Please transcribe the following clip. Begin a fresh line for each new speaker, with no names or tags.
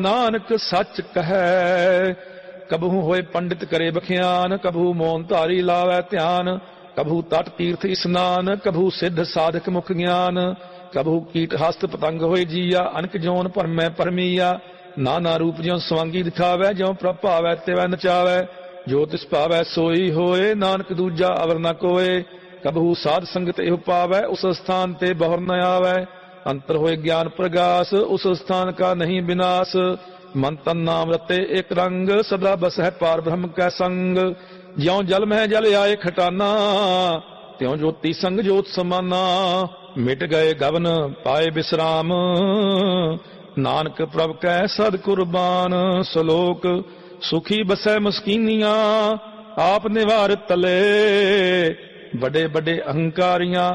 ਨਾਨਕ ਸੱਚ ਕਹੈ। ਕਬਹੂ ਹੋਏ ਪੰਡਿਤ ਕਰੇ ਬਖਿਆਨ, ਕਬਹੂ ਮੋਨ ਧਾਰੀ ਲਾਵੈ ਧਿਆਨ, ਕਬਹੂ ਤਟ ਤੀਰਥ ਇਸਨਾਨ, ਕਬਹੂ ਸਿੱਧ ਸਾਧਕ ਮੁਖ ਗਿਆਨ, ਕਬਹੂ ਕੀਟ ਹਸਤ ਪਤੰਗ ਹੋਏ ਜੀਆ, ਅਨਕ ਜੋਨ ਭਰਮੈ ਪਰਮੀਆ। ਨਾਨਾ ਰੂਪ ਜਿਉ ਸਵਾਂਗੀ ਦਿਖਾਵੈ, ਜਿਉ ਪ੍ਰਭ ਭਾਵੈ ਤਿਵੈ ਨਚਾਵੈ, ਜੋ ਤਿਸ ਭਾਵੈ ਸੋਈ ਹੋਏ, ਨਾਨਕ ਦੂਜਾ ਅਵਰ ਨ ਕੋਏ। ਕਬਹੂ ਸਾਧ ਸੰਗਤ ਇਹੋ ਪਾਵੈ, ਉਸ ਸਥਾਨ ਤੇ ਬਹੁਰ ਨ ਆਵੈ, ਅੰਤਰ ਹੋਏ ਗਿਆਨ ਪ੍ਰਗਾਸ, ਉਸ ਸਥਾਨ ਕਾ ਨਹੀਂ ਬਿਨਾਸ਼। ਮਨ ਤਨ ਨਾਮ ਰਤੇ ਇੱਕ ਰੰਗ, ਸਦਾ ਬਸਹਿ ਪਾਰ ਬ੍ਰਹਮ ਕੈ ਸੰਗ। ਜਿਉ ਜਲ ਮਹਿ ਜਲ ਆਏ ਖਟਾਨਾ, ਤਿਉ ਜੋਤੀ ਸੰਗ ਜੋਤ ਸਮਾਨਾ। ਮਿਟ ਗਏ ਗਵਨ ਪਾਏ ਬਿਸਰਾਮ, ਨਾਨਕ ਪ੍ਰਭ ਕੈ ਸਦ ਕੁਰਬਾਨ। ਸਲੋਕ ਸੁਖੀ ਬਸੈ ਮਸਕੀਨੀਆਂ, ਆਪ ਨਿਵਾਰ ਤਲੇ, ਵੱਡੇ ਵੱਡੇ ਅਹੰਕਾਰੀਆਂ